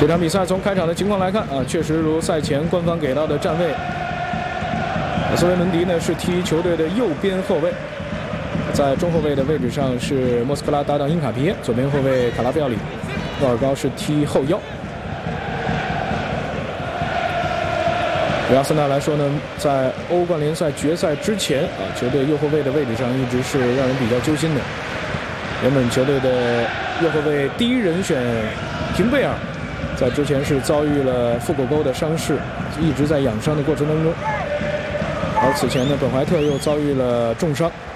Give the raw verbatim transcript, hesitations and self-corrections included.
这场比赛从开场的情况来看啊，确实如赛前官方给到的站位，斯维伦迪呢是踢球队的右边后卫，在中后卫的位置上是莫斯科拉搭档因卡皮耶，左边后卫卡拉菲奥里，若尔高是踢后腰。对阿森纳来说呢，在欧冠联赛决赛之前啊，球队右后卫的位置上一直是让人比较揪心的。原本球队的右后卫第一人选平贝尔，在之前是遭遇了腹股沟的伤势，一直在养伤的过程当中。而此前呢，本怀特又遭遇了重伤。